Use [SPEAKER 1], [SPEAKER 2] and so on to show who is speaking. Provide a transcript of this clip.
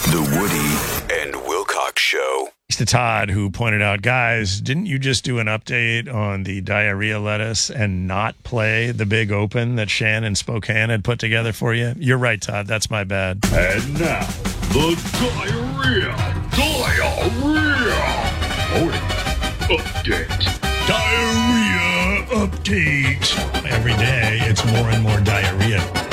[SPEAKER 1] The Woody and Wilcox Show.
[SPEAKER 2] Thanks to Todd, who pointed out, guys, didn't you just do an update on the diarrhea lettuce and not play the big open that Shan and Spokane had put together for you? You're right, Todd. That's my bad.
[SPEAKER 3] And now, the diarrhea update.
[SPEAKER 2] Diarrhea update. Every day, it's more and more diarrhea.